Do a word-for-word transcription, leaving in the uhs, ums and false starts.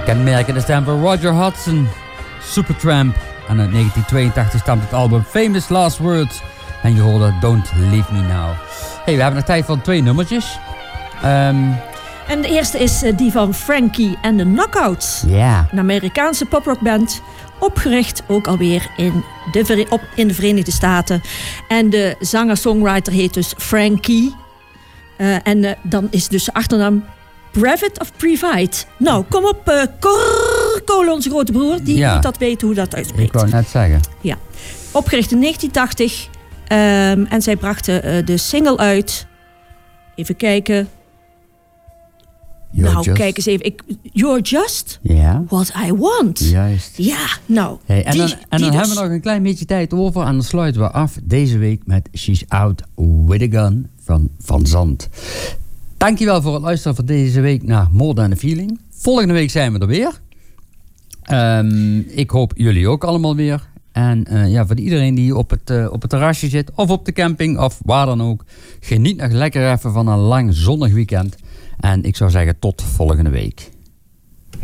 kenmerkende stem van Roger Hodgson, Supertramp. En uit negentien tweeëntachtig stamt het album Famous Last Words. En je hoorde Don't Leave Me Now. Hey, we hebben nog tijd voor twee nummertjes. Um, en de eerste is uh, die van Frankie and the Knockouts. Ja. Yeah. Een Amerikaanse poprockband. Opgericht ook alweer in de, op, in de Verenigde Staten. En de zanger-songwriter heet dus Frankie. Uh, en uh, dan is dus de achternaam Brevet of Previte. Nou, kom op, uh, Cole, onze grote broer. Die ja. moet dat weten hoe dat uitspreekt. Ik wou net zeggen. Ja. Opgericht in negentien tachtig. Um, en zij brachten uh, de single uit. Even kijken. You're nou, just... kijk eens even. Ik, You're just yeah. what I want. Juist. Ja, nou. Hey, en die, dan, en dan dus. hebben we nog een klein beetje tijd over. En dan sluiten we af deze week met She's Out With A Gun van Van Zandt. Dankjewel voor het luisteren van deze week naar More Than A Feeling. Volgende week zijn we er weer. Um, ik hoop jullie ook allemaal weer. En uh, ja, voor iedereen die op het, uh, op het terrasje zit of op de camping of waar dan ook. Geniet nog lekker even van een lang zonnig weekend. En ik zou zeggen tot volgende week.